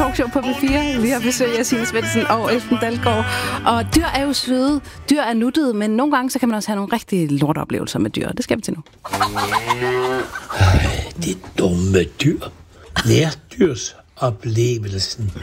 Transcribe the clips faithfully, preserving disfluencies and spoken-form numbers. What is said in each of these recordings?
talkshow på P fire. Vi har besøg af Signe Svendsen og Esben Dalgaard. Og dyr er jo søde, dyr er nuttede, men nogle gange så kan man også have nogle rigtig lorteoplevelser med dyr. Det skal vi til nu. Det dumme dyr. Nærdyrsoplevelsen.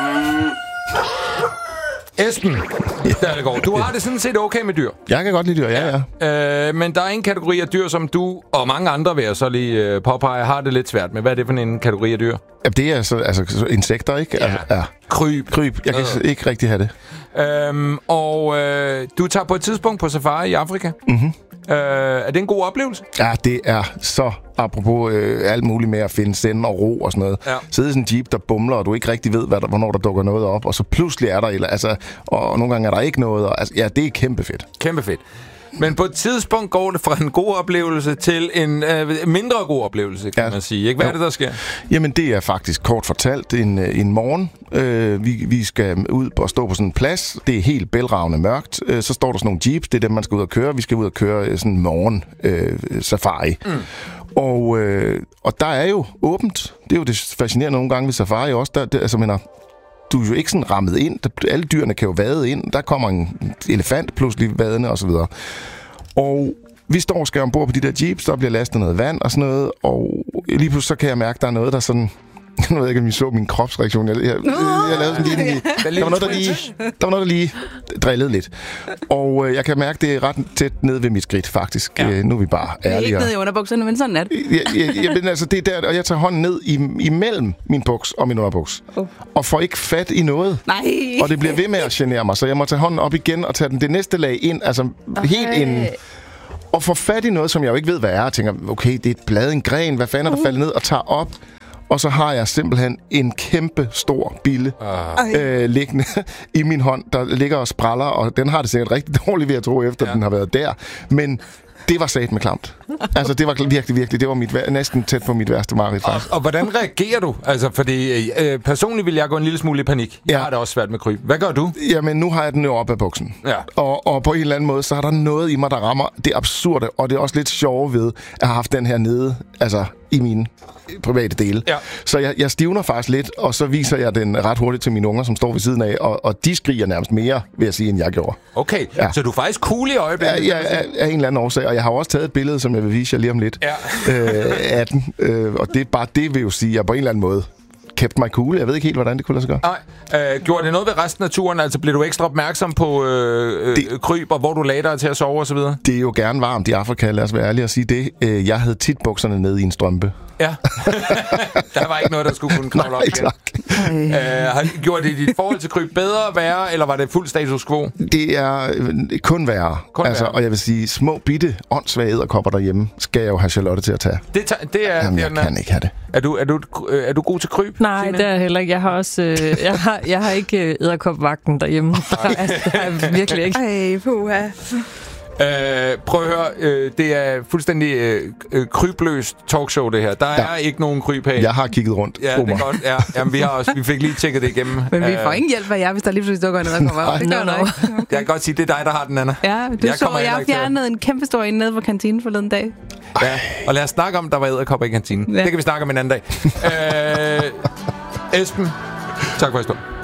Esben Dalgaard, du har det sådan set okay med dyr. Jeg kan godt lide dyr, ja, ja. Øh, men der er en kategori af dyr, som du og mange andre, vil jeg så lige øh, påpege, har det lidt svært med. Hvad er det for en kategori af dyr? Ja, det er så, altså insekter, ikke? Ja. ja. Kryb. Kryb. Jeg kan øh. ikke rigtig have det. Øhm, og øh, du tager på et tidspunkt på safari i Afrika. Mhm. Øh, er det en god oplevelse? Ja, det er så apropos øh, alt muligt med at finde send og ro og sådan noget. Ja. Sidde i sådan en jeep, der bumler, og du ikke rigtig ved, hvad der, hvornår der dukker noget op, og så pludselig er der, eller, altså, og nogle gange er der ikke noget. Og, altså, ja, det er kæmpe fedt. Kæmpe fedt. Men på et tidspunkt går det fra en god oplevelse til en øh, mindre god oplevelse, kan ja. man sige. Ikke? Hvad jo. er det, der sker? Jamen, det er faktisk kort fortalt en, en morgen. Øh, vi, vi skal ud og stå på sådan en plads. Det er helt bælragende mørkt. Øh, så står der sådan nogle jeeps. Det er dem, man skal ud og køre. Vi skal ud og køre sådan en morgen øh, safari. Mm. Og, øh, og der er jo åbent. Det er jo det fascinerende nogle gange ved safari også. Der, det, altså, mener, du er jo ikke sådan rammet ind. Alle dyrene kan jo vade ind. Der kommer en elefant pludselig vadende og så videre. Og vi står og skal ombord på de der jeeps, der bliver lastet noget vand og sådan noget, og lige pludselig så kan jeg mærke, at der er noget, der sådan... Jeg ved ikke, om I så min kropsreaktion. Jeg, jeg, jeg, jeg lavede sådan lige... Der var noget, der lige, der var noget, der lige drillede lidt. Og øh, jeg kan mærke, det er ret tæt nede ved mit skridt, faktisk. Ja. Øh, nu er vi bare ærlige. Det er ikke nede i underbukserne, men sådan er det. Jeg, jeg, jeg, jeg, altså, det er der, og jeg tager hånden ned i, imellem min buks og min underbuks. Oh. Og får ikke fat i noget. Nej. Og det bliver ved med at genere mig, så jeg må tage hånden op igen og tage den det næste lag ind, altså okay. helt ind. Og få fat i noget, som jeg jo ikke ved, hvad er. Og tænker, okay, det er et blad, en gren, hvad fanden er der faldet ned? Og tager op. Og så har jeg simpelthen en kæmpe stor bille uh. øh, liggende i min hånd, der ligger og spræller, og den har det sikkert rigtig dårligt ved at tro, efter ja. den har været der. Men det var sat med klamt. Altså, det var virkelig, virkelig, det var mit, næsten tæt på mit værste mareridt, faktisk. Og, og hvordan reagerer du? Altså, fordi øh, personligt vil jeg gå en lille smule i panik. Jeg ja. har det også svært med kryb. Hvad gør du? Jamen, nu har jeg den jo op af buksen. Ja. Og, og på en eller anden måde, så er der noget i mig, der rammer det absurde, og det er også lidt sjove ved, at have haft den her nede, altså i mine private dele. Ja. Så jeg, jeg stivner faktisk lidt, og så viser jeg den ret hurtigt til mine unger, som står ved siden af, og, og de skriger nærmest mere, vil jeg sige, end jeg gjorde. Okay, ja. Så du er faktisk cool i øjeblikket? Ja, ja, af, af en eller anden årsag, og jeg har også taget et billede, som jeg vil vise jer lige om lidt, ja. øh, af den, øh, og det er bare det, vil jo sige, at jeg på en eller anden måde kept mig cool. Jeg ved ikke helt, hvordan det kunne lade sig gøre. Nej. Øh, gjorde det noget ved resten af turen? Altså, blev du ekstra opmærksom på øh, det, kryb, og hvor du lagde dig til at sove og så videre? Det er jo gerne varmt i Afrika, lad os være ærlige og sige det. Øh, jeg havde tit bukserne nede i en strømpe. Ja. Der var ikke noget, der skulle kunne kravle op igen. Nej, tak. Øh, har gjort det dit forhold til kryb bedre, værre, eller var det fuld status quo? Det er kun værre. Kun altså, værre. Og jeg vil sige, små, bitte, åndssvage edderkopper derhjemme, skal jeg jo have Charlotte til at tage. Det, ta- det er... Jamen, det jeg er, kan ikke have det. Er du, er, du, er du god til kryb? Nej, Signe? det er heller ikke. Jeg har også... Øh, jeg, har, jeg har ikke edderkopvagten derhjemme. Altså, det har jeg virkelig ikke. Ej, puha. Øh, prøv at høre, øh, det er fuldstændig øh, krybløst talkshow, det her. Der ja. er ikke nogen kryb her. Jeg har kigget rundt. Ja, det er godt. Ja. Jamen, vi, har også, vi fik lige tjekket det igennem. Men vi får ingen hjælp af jer, hvis der lige pludselig dukker en edderkopper op. Det gør noget. Okay. Jeg kan godt sige, det er dig, der har den, Anna. Ja, du jeg så, jeg fjernede en kæmpe stor en nede på kantinen forleden dag. Ja, og lad os snakke om, der var edderkopper i kantinen. Ja. Det kan vi snakke om en anden dag. øh, Esben, tak for i stund.